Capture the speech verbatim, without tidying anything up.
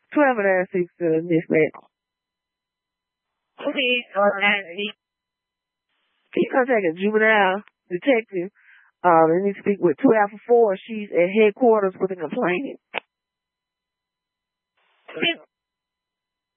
twelve and a six to Miss Matt. Okay, all right. Can you contact a juvenile detective? Um, and need to speak with two Alpha four. She's at headquarters with a complaint. Okay.